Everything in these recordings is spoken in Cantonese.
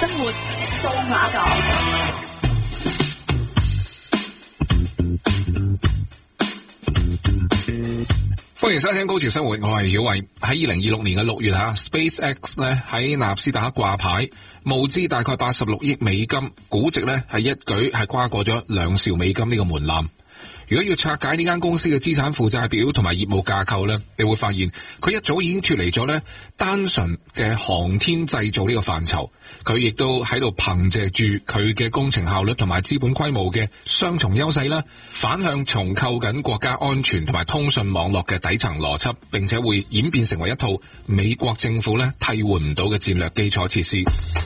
生活數碼港。 歡迎收聽高潮生活，我係曉慧。喺2026年嘅6月，SpaceX 咧喺納斯達克掛牌，募資大概86億美金，估值咧係一舉係跨過咗2兆美金呢個門檻。如果要拆解呢間公司嘅資產負債表同埋業務架構咧，你會發現佢一早已經脫離咗咧單純嘅航天製造呢個範疇，佢亦都喺度憑借住佢嘅工程效率同埋資本規模嘅雙重優勢啦，反向重構緊國家安全同埋通訊網絡嘅底層邏輯，並且會演變成為一套美國政府咧替換唔到嘅戰略基礎設施。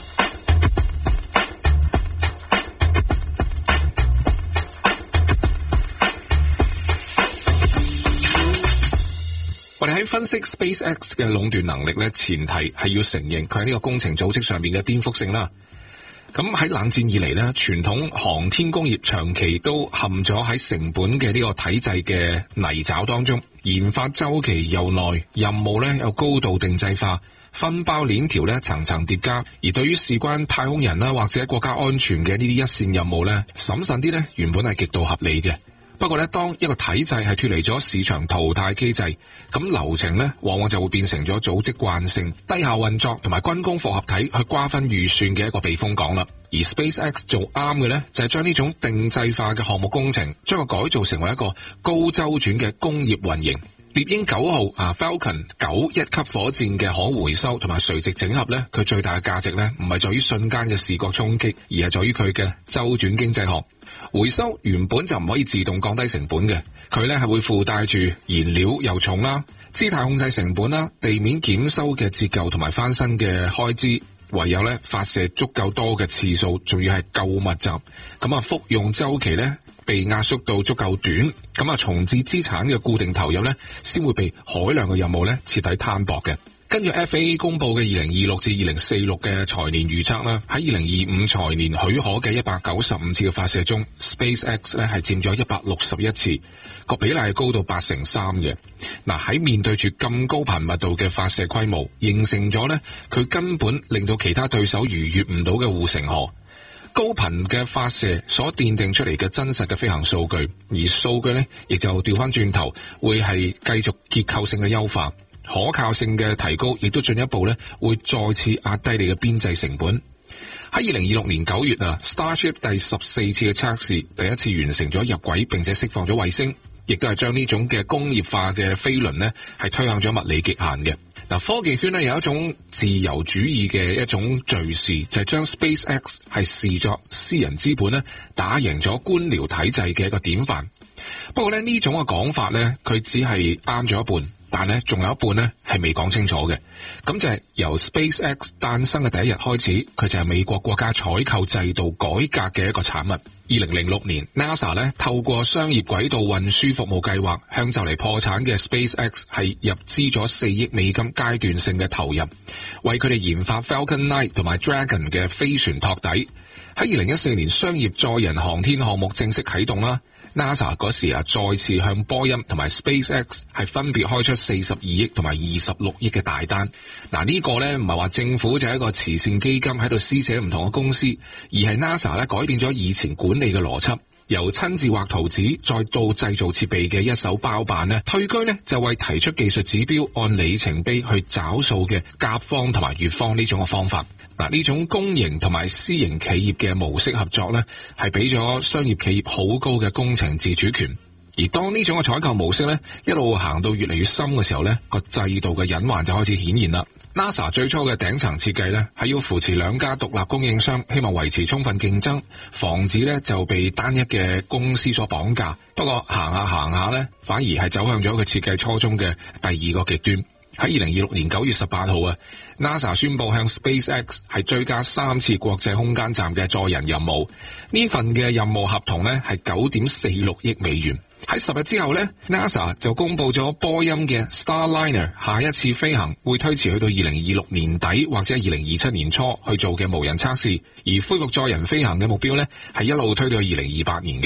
我哋喺分析 SpaceX 嘅壟斷能力咧，前提係要承認佢喺呢個工程組織上面嘅顛覆性啦。咁喺冷戰以嚟咧，傳統航天工業長期都陷咗喺成本嘅呢個體制嘅泥沼當中，研發周期又耐，任務咧又高度定制化，分包鏈條咧層層疊加。而對於事關太空人啦或者國家安全嘅呢啲一線任務咧，審慎啲咧原本係極度合理嘅。不過咧，當一個體制係脫離咗市場淘汰機制，咁流程咧往往就會變成咗組織慣性、低效運作同埋軍工複合體去瓜分預算嘅一個避風港啦。而 SpaceX 做啱嘅咧，就係將呢種定制化嘅項目工程，將佢改造成為一個高周轉嘅工業運營。獵鷹9號Falcon 9一級火箭嘅可回收同埋垂直整合咧，佢最大嘅價值咧，唔係在於瞬間嘅視覺衝擊，而係在於佢嘅周轉經濟學。回收原本就唔可以自動降低成本嘅，佢咧係會附帶住燃料又重啦、姿態控制成本啦、地面檢修嘅折舊同埋翻新嘅開支，唯有咧發射足夠多嘅次數，仲要係夠密集，咁復用周期咧被壓縮到足夠短，咁重置資產嘅固定投入咧，先會被海量嘅任務咧徹底攤薄嘅。根據 FAA 公布嘅2026至2046嘅財年預測啦，喺2025財年許可嘅195次嘅發射中 ，SpaceX 咧係佔咗161次，個比例係高到83%嘅。喺面對住咁高頻密度嘅發射規模，形成咗咧佢根本令到其他對手逾越唔到嘅護城河。高頻嘅發射所奠定出嚟嘅真實嘅飛行數據，而數據咧亦就調翻轉頭會係繼續結構性嘅優化。可靠性嘅提高，亦都進一步咧會再次壓低你嘅邊際成本。喺2026年9月Starship 第14次嘅測試，第一次完成咗入軌，並且釋放咗衛星，亦都係將呢種嘅工業化嘅飛輪咧係推向咗物理極限嘅。科技圈咧有一種自由主義嘅一種敘事，就係將 SpaceX 係視作私人資本咧打贏咗官僚體制嘅一個典範。不過咧呢種嘅講法咧，佢只係啱咗一半。但咧，仲有一半咧係未講清楚嘅，咁就係由 SpaceX 誕生嘅第一日開始，佢就係美國國家採購制度改革嘅一個產物。2006年 NASA 咧透過商業軌道運輸服務計劃，向就嚟破產嘅 SpaceX 係入資咗4億美金階段性嘅投入，為佢哋研發 Falcon 9同埋 Dragon 嘅飛船托底。喺2014年商業載人航天項目正式啟動啦。NASA 嗰時再次向波音同埋 SpaceX 係分別開出42億同埋26億嘅大單。呢個咧唔係話政府就係一個慈善基金喺度施捨唔同嘅公司，而係 NASA 咧改變咗以前管理嘅邏輯，由親自畫圖紙再到製造設備嘅一手包辦咧，退居咧就為提出技術指標按里程碑去找數嘅甲方同埋乙方呢種嘅方法。呢種公營同埋私營企業嘅模式合作咧，係俾咗商業企業好高嘅工程自主權。而當呢種嘅採購模式咧一路行到越嚟越深嘅時候咧，個制度嘅隱患就開始顯現啦。NASA 最初嘅頂層設計咧係要扶持2家獨立供應商，希望維持充分競爭，防止咧就被單一嘅公司所綁架。不過行下咧，反而係走向咗佢設計初衷嘅第二個極端。喺2026年9月18號NASA 宣布向 SpaceX 係追加3次國際空間站嘅載人任務。呢份嘅任務合同咧係9.46億美元。喺10日之後咧 ，NASA 就公布咗波音嘅 Starliner 下一次飛行會推遲去到2026年底或者2027年初去做嘅無人測試，而恢復載人飛行嘅目標咧係一路推到2028年嘅。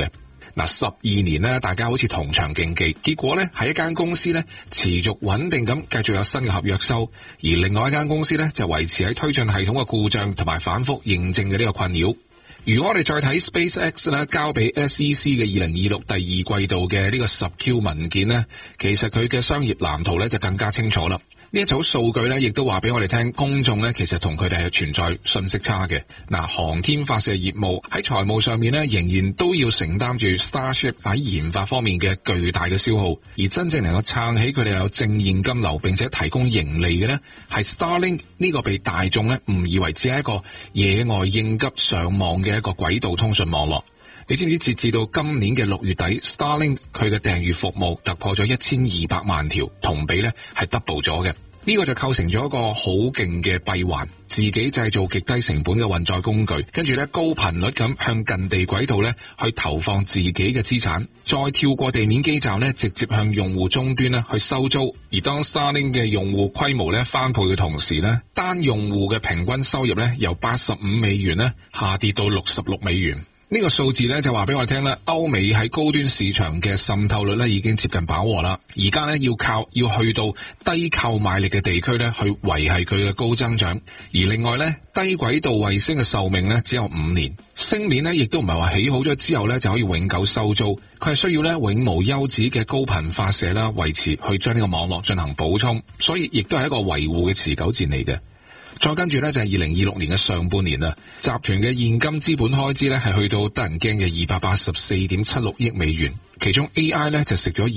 12年呢，大家好似同場競技，結果呢，喺一間公司呢持續穩定咁繼續有新嘅合約收，而另外一間公司呢就維持喺推進系統嘅故障同埋反覆認證嘅呢個困擾。如果我哋再睇 SpaceX 咧交俾 SEC 嘅2026第二季度嘅呢個10Q 文件呢，其實佢嘅商業藍圖呢就更加清楚啦。呢一組數據咧，亦都話俾我哋聽，公眾咧其實同佢哋係存在信息差嘅。航天發射業務喺財務上面咧，仍然都要承擔住 Starship 喺研發方面嘅巨大嘅消耗，而真正能夠撐起佢哋有正現金流並且提供盈利嘅呢，係 Starlink 呢個被大眾咧誤以為只係一個野外應急上網嘅一個軌道通訊網絡。你知唔知截至到今年嘅6月底 Starlink 佢嘅訂閱服務突破咗1200萬條，同比咧係 double 咗嘅。呢個就構成咗一個好勁嘅閉環，自己製造極低成本嘅運載工具，跟住咧高頻率咁向近地軌道咧去投放自己嘅資產，再跳過地面基站咧直接向用戶終端咧去收租。而當 Starlink 嘅用戶規模咧翻倍嘅同時咧，單用戶嘅平均收入咧由85美元咧下跌到66美元。呢個數字咧就話俾我哋聽啦，歐美喺高端市場嘅滲透率咧已經接近飽和啦，而家咧要去到低購買力嘅地區咧去維繫佢嘅高增長。而另外咧，低軌道衛星嘅壽命咧只有5年，星鏈咧亦都唔係話起好咗之後咧就可以永久收租，佢係需要咧永無休止嘅高頻發射啦，維持去將呢個網絡進行補充，所以亦都係一個維護嘅持久戰嚟嘅。再跟住咧就係2026年嘅上半年啦，集團嘅現金資本開支咧係去到得人驚嘅284.76億美元，其中 AI 咧就食咗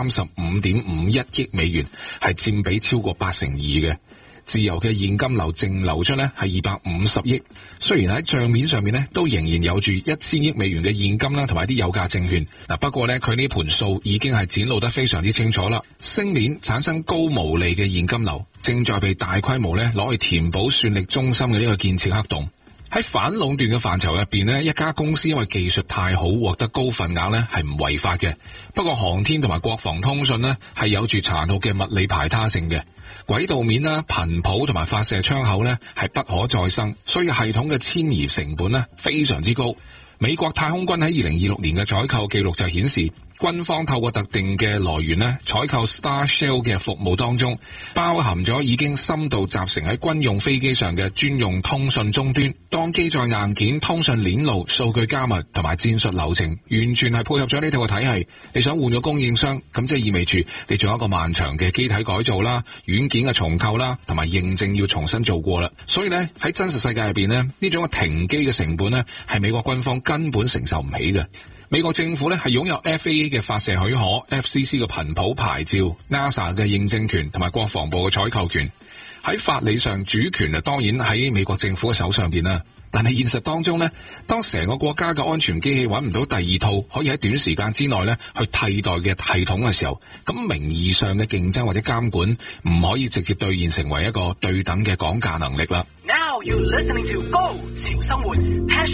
235.51億美元，係佔比超過82%嘅。自由嘅現金流淨流出咧係250億，雖然喺賬面上面咧都仍然有住1000億美元嘅現金啦，同埋啲有價證券。不過咧佢呢盤數已經係展露得非常之清楚啦。星鏈產生高毛利嘅現金流，正在被大規模咧攞去填補算力中心嘅呢個建設黑洞。喺反壟斷嘅範疇入邊呢，一家公司因為技術太好，獲得高份額呢係唔違法嘅。不過航天同埋國防通訊呢係有住殘酷嘅物理排他性嘅，軌道面啦、頻譜同埋發射窗口呢係不可再生，所以系統嘅遷移成本呢非常之高。美國太空軍喺2026年嘅採購記錄就顯示，軍方透過特定嘅來源咧，採購 Starshell 嘅服務當中，包含咗已經深度集成喺軍用飛機上嘅專用通訊終端。當機載硬件、通訊鏈路、數據加密同埋戰術流程，完全係配合咗呢套嘅體系。你想換咗供應商，咁即係意味住你仲有一個漫長嘅機體改造啦、軟件嘅重構啦，同埋認證要重新做過啦。所以咧喺真實世界入邊咧，呢種嘅停機嘅成本咧，係美國軍方根本承受唔起嘅。美國政府咧係擁有 FAA 嘅發射許可、FCC 嘅頻譜牌照、NASA 嘅認證權同埋國防部嘅採購權。喺法理上主權啊，當然喺美國政府嘅手上邊啦。但係現實當中咧，當成個國家嘅安全機器揾唔到第二套可以喺短時間之內咧去替代嘅系統嘅時候，咁名義上嘅競爭或者監管唔可以直接兌現成為一個對等嘅講價能力啦。 Now you listening to Go 潮生活。